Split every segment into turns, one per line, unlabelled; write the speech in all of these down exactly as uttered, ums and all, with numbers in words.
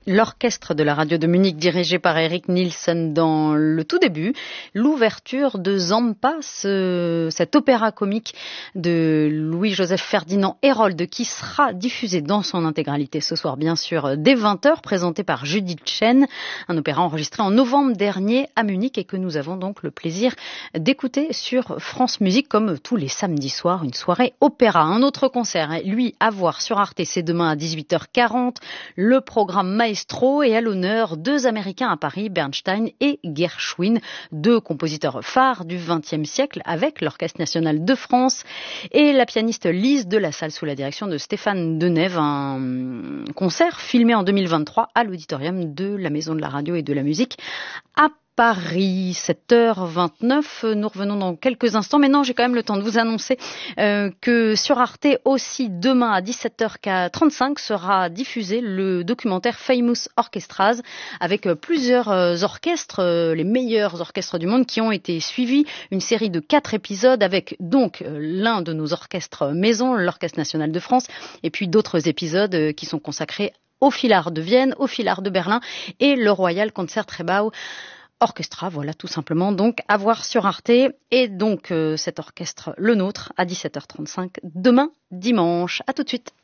l'orchestre de la radio de Munich dirigé par Eric Nielsen dans le tout début, l'ouverture de Zampa, ce, cet opéra comique de Louis-Joseph Ferdinand Hérold qui sera diffusé dans son intégralité ce soir bien sûr dès vingt heures, présenté par Judith Chen, un opéra enregistré en novembre dernier à Munich et que nous avons donc le plaisir d'écouter sur France Musique comme tous les samedis soirs, une soirée opéra. Un autre concert, lui à voir sur Arte, c'est demain à dix-huit heures quarante, le programme Maestro et à l'honneur deux Américains à Paris, Bernstein et Gershwin, deux compositeurs phares du vingtième siècle avec l'Orchestre national de France et la pianiste Lise de la Salle sous la direction de Stéphane Denève, un concert filmé en deux mille vingt-trois à l'auditorium de la Maison de la Radio et de la Musique à Paris. sept heures vingt-neuf, nous revenons dans quelques instants, mais non, j'ai quand même le temps de vous annoncer euh, que sur Arte aussi demain à dix-sept heures trente-cinq sera diffusé le documentaire Famous Orchestras avec plusieurs euh, orchestres, euh, les meilleurs orchestres du monde qui ont été suivis, une série de quatre épisodes avec donc euh, l'un de nos orchestres maison, l'Orchestre national de France, et puis d'autres épisodes euh, qui sont consacrés au Philhar de Vienne, au Philhar de Berlin et le Royal Concertgebouw Orchestra, voilà tout simplement, donc à voir sur Arte et donc euh, cet orchestre, le nôtre, à dix-sept heures trente-cinq demain dimanche. À tout de suite.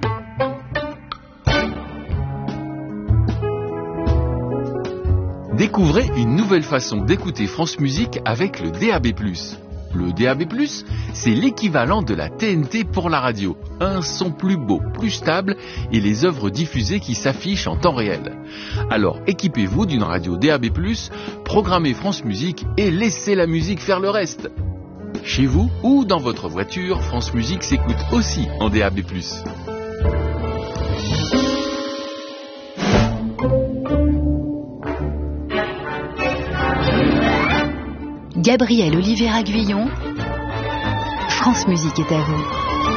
Découvrez une nouvelle façon d'écouter France Musique avec le D A B plus. Le D A B plus, c'est l'équivalent de la T N T pour la radio. Un son plus beau, plus stable et les œuvres diffusées qui s'affichent en temps réel. Alors équipez-vous d'une radio D A B plus, programmez France Musique et laissez la musique faire le reste. Chez vous ou dans votre voiture, France Musique s'écoute aussi en D A B plus.
Gabriel Olivier-Aguillon, France Musique est à vous.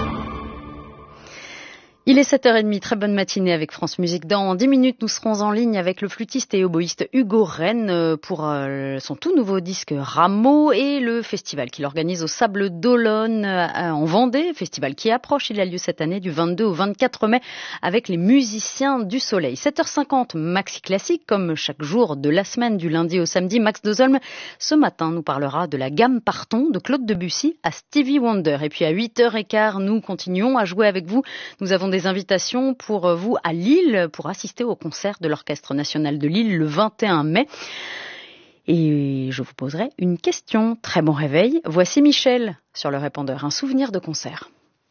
Il est sept heures trente, très bonne matinée avec France Musique. Dans dix minutes, nous serons en ligne avec le flûtiste et oboïste Hugo Rennes pour son tout nouveau disque Rameau et le festival qu'il organise au Sable d'Olonne en Vendée, festival qui approche, il a lieu cette année du vingt-deux au vingt-quatre mai avec les musiciens du Soleil. sept heures cinquante, Maxi Classique, comme chaque jour de la semaine, du lundi au samedi. Max Dozolm, ce matin, nous parlera de la gamme Partons de Claude Debussy à Stevie Wonder. Et puis à huit heures quinze, nous continuons à jouer avec vous. Nous avons des invitations pour vous à Lille pour assister au concert de l'Orchestre national de Lille le vingt et un mai. Et je vous poserai une question. Très bon réveil. Voici Michel sur le répondeur. Un souvenir de concert.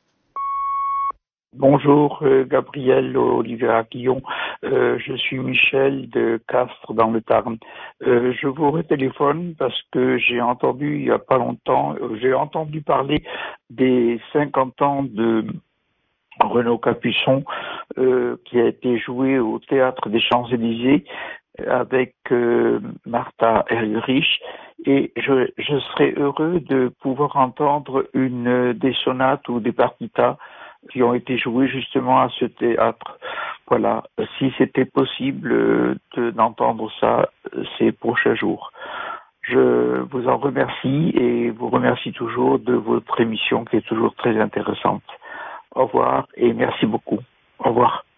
Bonjour euh, Gabriel Olivier-Aguillon, euh, je suis Michel de Castres dans le Tarn. Euh, je vous retéléphone parce que j'ai entendu il y a pas longtemps, euh, j'ai entendu parler des cinquante ans de Renaud Capuçon euh, qui a été joué au Théâtre des Champs-Élysées avec euh, Martha Errich et je, je serais heureux de pouvoir entendre une des sonates ou des partitas qui ont été jouées justement à ce théâtre. Voilà, si c'était possible de, d'entendre ça ces prochains jours. Je vous en remercie et vous remercie toujours de votre émission qui est toujours très intéressante. Au revoir et merci beaucoup. Au revoir.